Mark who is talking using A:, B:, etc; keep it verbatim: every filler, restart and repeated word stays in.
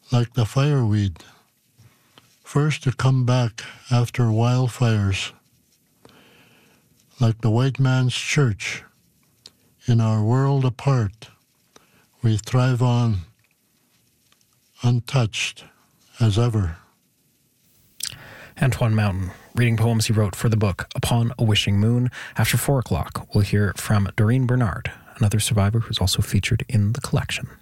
A: like the fireweed, first to come back after wildfires, like the white man's church. In our world apart, we thrive on, untouched as ever.
B: Antoine Mountain, reading poems he wrote for the book Upon a Wishing Moon. After four o'clock, we'll hear from Doreen Bernard, another survivor who's also featured in the collection.